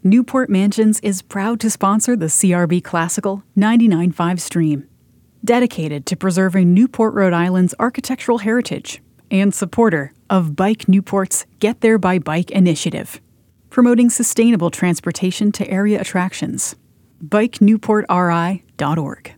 Newport Mansions is proud to sponsor the CRB Classical 99.5 stream, dedicated to preserving Newport, Rhode Island's architectural heritage, and supporter of Bike Newport's Get There by Bike initiative, promoting sustainable transportation to area attractions. BikeNewportRI.org.